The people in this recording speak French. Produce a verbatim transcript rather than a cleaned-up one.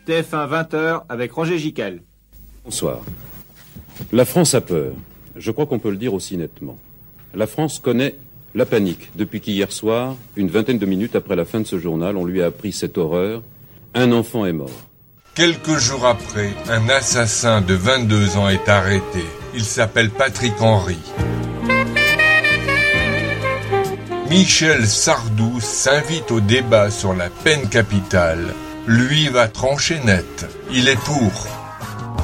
T F un vingt heures avec Roger Giquel. Bonsoir. La France a peur. Je crois qu'on peut le dire aussi nettement. La France connaît la panique depuis qu'hier soir, une vingtaine de minutes après la fin de ce journal, on lui a appris cette horreur. Un enfant est mort. Quelques jours après, un assassin de vingt-deux ans est arrêté. Il s'appelle Patrick Henry. Michel Sardou s'invite au débat sur la peine capitale. Lui va trancher net. Il est pour.